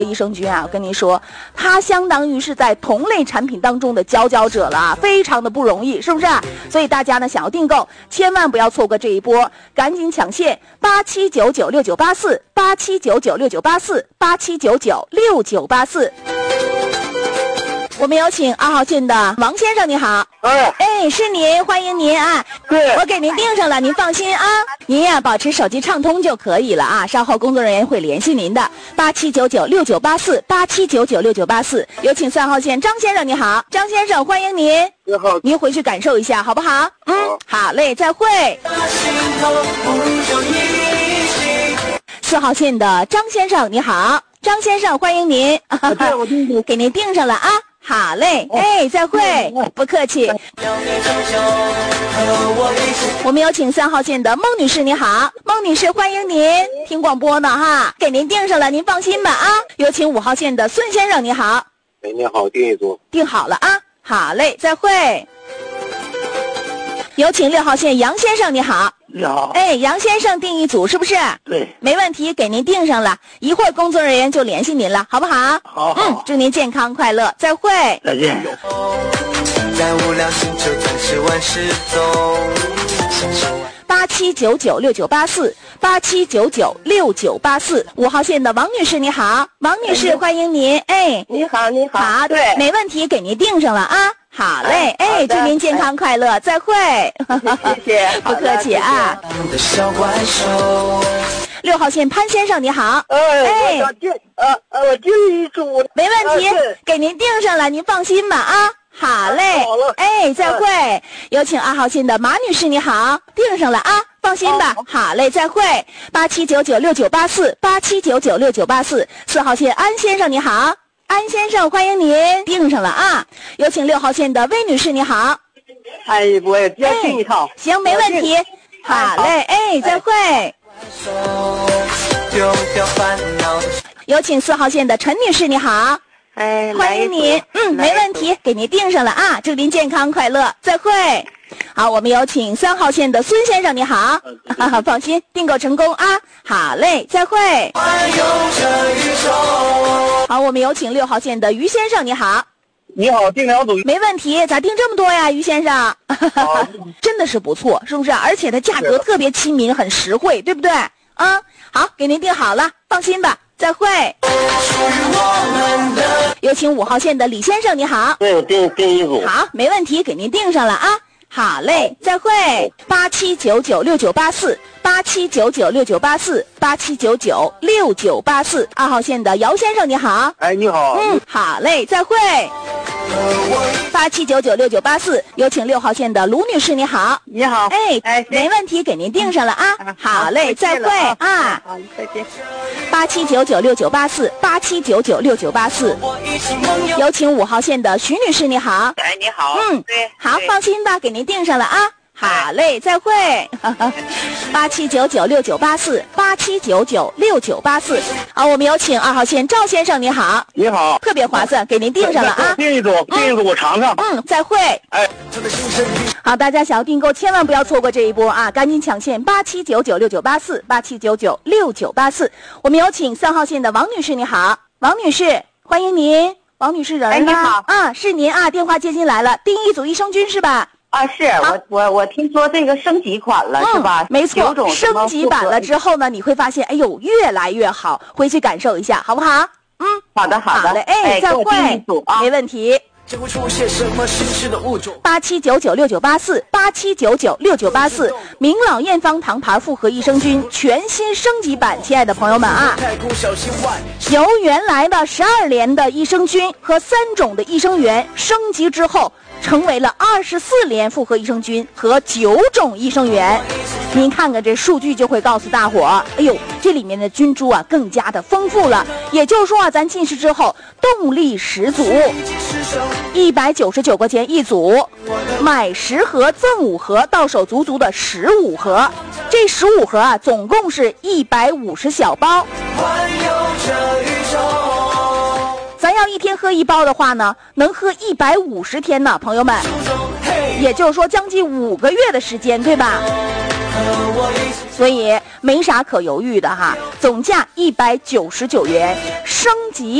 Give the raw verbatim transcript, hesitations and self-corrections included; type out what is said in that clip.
益生菌啊，我跟您说，它相当于是在同类产品当中的佼佼者了，非常的不容易，是不是？所以大家呢想要订购，千万不要错过这一波，赶紧抢现八七九九六九八四八七九九六九八四八七九九六九八四。我们有请二号线的王先生，你好。 哎， 哎，是您，欢迎您啊！ 对， 我给您订上了，您放心啊。您呀、啊，保持手机畅通就可以了啊。稍后工作人员会联系您的，八七九九六九八四八七九九六九八四。有请三号线张先生，你好，张先生，欢迎您。 你好， 您回去感受一下，好不好？嗯，好嘞，再会。四号线的张先生，你好，张先生，欢迎您。 对，我听你给您订上了啊。好嘞，哎，再会，不客气。我们有请三号线的孟女士，你好，孟女士，欢迎您，听广播呢哈，给您订上了，您放心吧啊。有请五号线的孙先生，你好。 哎，你好，订一组。 订好了啊，好嘞，再会。有请六号线杨先生，你好。 你好。 哎，杨先生订一组是不是？ 对， 没问题，给您订上了，一会儿工作人员就联系您了，好不好？ 好。 嗯，祝您健康快乐，再会。 再见。 在无聊星球暂时万事走。 八七九九六九八四八七九九六九八四。五号线的王女士，你好，王女士，欢迎您。哎， 你好，你好。 好， 对， 没问题，给您订上了啊。好嘞，哎，祝您健康快乐，再会。 谢谢， 不客气啊。六号线潘先生，你好。 哎，我想订，呃呃，我订一组。 没问题，给您订上了，您放心吧啊。好嘞， 好了， 哎，再会。有请二号线的马女士，你好，订上了啊，放心吧。好嘞，再会。八七九九六九八四八七九九六九八四。四号线安先生，你好。安先生，欢迎您，订上了啊！有请六号线的魏女士，你好。 哎，我也要订一套。 哎、行，没问题。好嘞，哎，再会。有请四号线的陈女士，你好。 哎， 欢迎您。嗯，没问题，给您订上了啊！祝您健康快乐，再会。好，我们有请三号线的孙先生，你好。哈哈，放心，订购成功啊！好嘞，再会。好，我们有请六号线的于先生，你好。 你好，订两组。 没问题，咋订这么多呀，于先生？真的是不错，是不是？而且它价格特别亲民，很实惠，对不对？啊，好，给您订好了，放心吧，再会。有请五号线的李先生，你好。 对，我订订一组。 好，没问题，给您订上了啊。好嘞，再会。八七九九六九八四八七九九六九八四八七九九六九八四。二号线的姚先生，你好。 哎，你好。 嗯，好嘞，再会。八七九九六九八四。有请六号线的卢女士，你好。 你好。 哎哎， 没问题，给您订上了啊。好嘞，再会啊。 好，再见。 八七九九六九八四八七九九六九八四。有请五号线的徐女士，你好。 哎，你好。 嗯， 对， 好，放心吧，给您订上了啊。好嘞，再会。八七九九六九八四八七九九六九八四。好，我们有请二号线赵先生，你好。 你好。 特别划算，给您订上了啊。 订一组，订一组，我尝尝。 嗯，再会。 哎， 好，大家想要订购，千万不要错过这一波啊！赶紧抢现八七九九六九八四八七九九六九八四。我们有请三号线的王女士，你好，王女士，欢迎您。王女士人呢？ 哎，你好。 啊，是您啊，电话接进来了，订一组益生菌是吧？ 啊，是我我我听说这个升级款了、 嗯、 是吧？ 没错， 种升级版了之后呢，你会发现，哎呦，越来越好，回去感受一下，好不好？嗯， 好的好的， 好嘞，哎， 哎再会， 啊、 没问题。八七九九六九八四八七九九六九八四，明老验方糖牌复合益生菌全新升级版，亲爱的朋友们啊，由原来的十二联的益生菌和三种的益生元升级之后，成为了二十四联复合益生菌和九种益生元。您看看这数据就会告诉大伙儿，哎呦，这里面的菌株啊更加的丰富了。也就是说啊，咱进食之后动力十足。一百九十九块钱一组，买十盒赠五盒，到手足足的十五盒。这十五盒啊，总共是一百五十小包。咱要一天喝一包的话呢，能喝一百五十天呢，朋友们。也就是说，将近五个月的时间，对吧？ 所以没啥可犹豫的哈，总价一百九十九元，升级